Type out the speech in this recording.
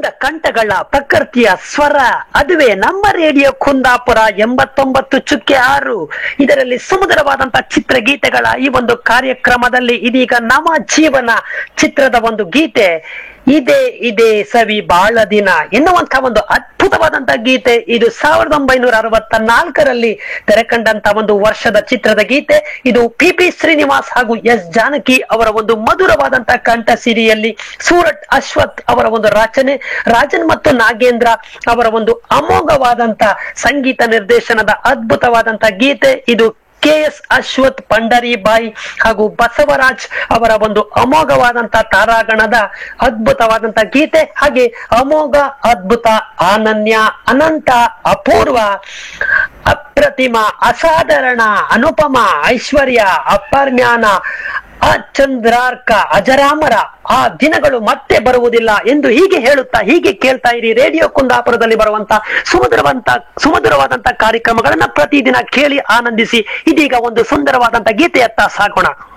ವಿವಿಧ ಕಂಠಗಳ ಪ್ರಕೃತಿಯ ಸ್ವರ, ಅದುವೇ ನಮ್ಮ ರೇಡಿಯೋ ಕುಂದಾಪುರ 89.6. ಇದರಲ್ಲಿ ಸುಮಧುರವಾದಂತಹ ಚಿತ್ರಗೀತೆಗಳ ಈ ಒಂದು ಕಾರ್ಯಕ್ರಮದಲ್ಲಿ ಇದೀಗ ನವ ಜೀವನ ಚಿತ್ರದ ಒಂದು ಗೀತೆ, ಇದೇ ಇದೇ ಸವಿ ಬಾಳ ದಿನ ಎನ್ನುವಂತಹ ಒಂದು ಅದ್ಭುತವಾದಂತಹ ಗೀತೆ. ಇದು 1964ರಲ್ಲಿ ತೆರೆಕಂಡಂತಹ ಒಂದು ವರ್ಷದ ಚಿತ್ರದ ಗೀತೆ. ಇದು ಪಿ ಶ್ರೀನಿವಾಸ್ ಹಾಗೂ ಎಸ್ ಜಾನಕಿ ಅವರ ಒಂದು ಮಧುರವಾದಂತಹ ಕಂಠ ಸಿರಿಯಲ್ಲಿ ಸೂರಟ್ ಅಶ್ವಥ್ ಅವರ ಒಂದು ರಚನೆ, ರಾಜನ್ ಮತ್ತು ನಾಗೇಂದ್ರ ಅವರ ಒಂದು ಅಮೋಘವಾದಂತಹ ಸಂಗೀತ ನಿರ್ದೇಶನದ ಅದ್ಭುತವಾದಂತಹ ಗೀತೆ. ಇದು KS ಅಶ್ವಥ್, ಪಂಡರಿಬಾಯಿ ಹಾಗೂ ಬಸವರಾಜ್ ಅವರ ಒಂದು ಅಮೋಘವಾದಂತಹ ತಾರಾಗಣದ ಅದ್ಭುತವಾದಂತಹ ಗೀತೆ. ಹಾಗೆ ಅಮೋಘ, ಅದ್ಭುತ, ಅನನ್ಯ, ಅನಂತ, ಅಪೂರ್ವ, ಅಪ್ರತಿಮ, ಅಸಾಧಾರಣ, ಅನುಪಮ, ಐಶ್ವರ್ಯ, ಅಪರ್ಮ್ಯಾನ, ಅಚಂದ್ರಾರ್ಕ, ಅಜರಾಮರ, ಆ ದಿನಗಳು ಮತ್ತೆ ಬರುವುದಿಲ್ಲ ಎಂದು ಹೀಗೆ ಹೇಳುತ್ತಾ ಹೀಗೆ ಕೇಳ್ತಾ ಇರಿ ರೇಡಿಯೋ ಕುಂದಾಪುರದಲ್ಲಿ ಬರುವಂತ ಸುಮಧುರವಾದಂತ ಕಾರ್ಯಕ್ರಮಗಳನ್ನ ಪ್ರತಿದಿನ ಕೇಳಿ ಆನಂದಿಸಿ. ಇದೀಗ ಒಂದು ಸುಂದರವಾದಂತ ಗೀತೆಯತ್ತ ಸಾಗೋಣ.